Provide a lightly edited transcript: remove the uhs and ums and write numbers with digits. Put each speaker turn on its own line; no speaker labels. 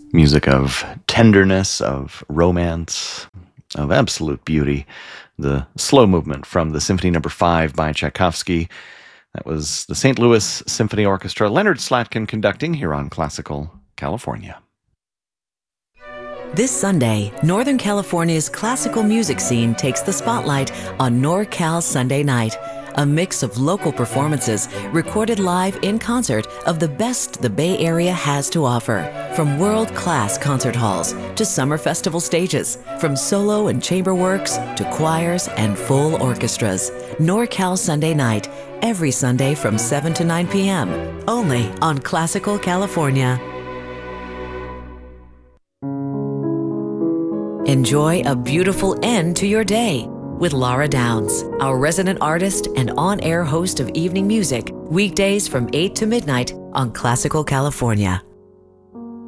Music of tenderness, of romance, of absolute beauty. The slow movement from the Symphony Number 5 by Tchaikovsky. That was the St. Louis Symphony Orchestra. Leonard Slatkin conducting here on Classical California.
This Sunday, Northern California's classical music scene takes the spotlight on NorCal Sunday Night, a mix of local performances recorded live in concert of the best the Bay Area has to offer. From world-class concert halls to summer festival stages, from solo and chamber works to choirs and full orchestras. NorCal Sunday Night, every Sunday from 7 to 9 p.m., only on Classical California. Enjoy a beautiful end to your day with Laura Downs, our resident artist and on-air host of evening music, weekdays from 8 to midnight on Classical California.